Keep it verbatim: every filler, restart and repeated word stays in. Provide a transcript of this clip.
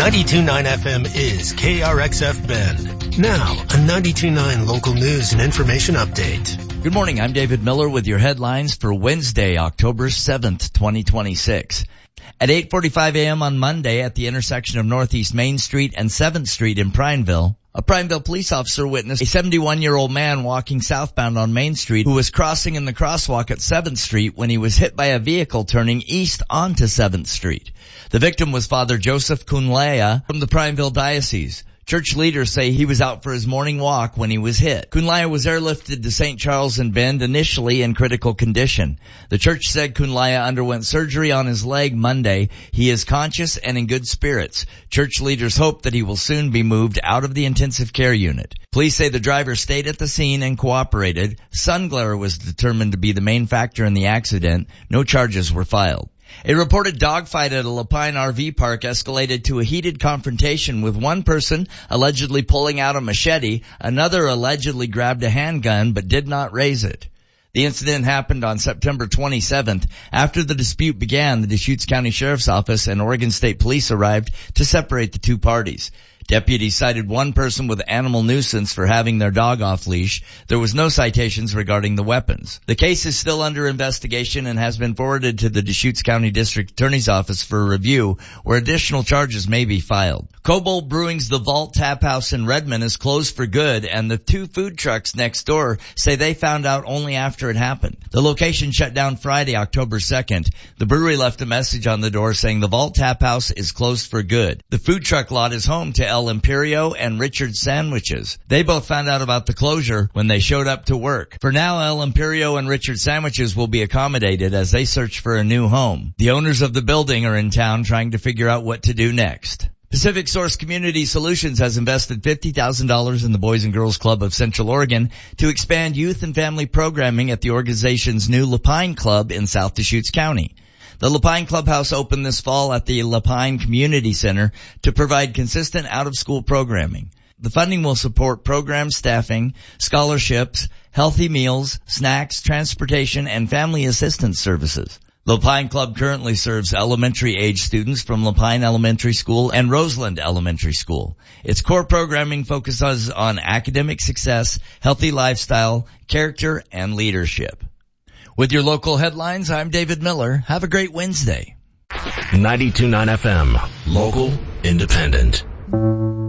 ninety-two point nine F M is K R X F Bend. Now, a ninety-two point nine local news and information update. Good morning, I'm David Miller with your headlines for Wednesday, October seventh, twenty twenty-six. At eight forty-five a.m. on Monday at the intersection of Northeast Main Street and seventh Street in Prineville, a Prineville police officer witnessed a seventy-one-year-old man walking southbound on Main Street who was crossing in the crosswalk at seventh Street when he was hit by a vehicle turning east onto seventh Street. The victim was Father Joseph Kunlaya from the Prineville Diocese. Church leaders say he was out for his morning walk when he was hit. Kunlaya was airlifted to Saint Charles in Bend, initially in critical condition. The church said Kunlaya underwent surgery on his leg Monday. He is conscious and in good spirits. Church leaders hope that he will soon be moved out of the intensive care unit. Police say the driver stayed at the scene and cooperated. Sun glare was determined to be the main factor in the accident. No charges were filed. A reported dogfight at a Lapine R V park escalated to a heated confrontation with one person allegedly pulling out a machete, another allegedly grabbed a handgun but did not raise it. The incident happened on September twenty-seventh. After the dispute began, the Deschutes County Sheriff's Office and Oregon State Police arrived to separate the two parties. Deputies cited one person with animal nuisance for having their dog off leash. There was no citations regarding the weapons. The case is still under investigation and has been forwarded to the Deschutes County District Attorney's Office for review, where additional charges may be filed. Kobold Brewing's The Vault Tap House in Redmond is closed for good, and the two food trucks next door say they found out only after it happened. The location shut down Friday, October second. The brewery left a message on the door saying the Vault Tap House is closed for good. The food truck lot is home to El Imperio and Richard Sandwiches. They both found out about the closure when they showed up to work. For now, El Imperio and Richard Sandwiches will be accommodated as they search for a new home. The owners of the building are in town trying to figure out what to do next. Pacific Source Community Solutions has invested fifty thousand dollars in the Boys and Girls Club of Central Oregon to expand youth and family programming at the organization's new Lapine Club in South Deschutes County. The Lapine Clubhouse opened this fall at the Lapine Community Center to provide consistent out-of-school programming. The funding will support program staffing, scholarships, healthy meals, snacks, transportation, and family assistance services. Lapine Club currently serves elementary-age students from Lapine Elementary School and Roseland Elementary School. Its core programming focuses on academic success, healthy lifestyle, character, and leadership. With your local headlines, I'm David Miller. Have a great Wednesday. ninety-two point nine F M, local, independent.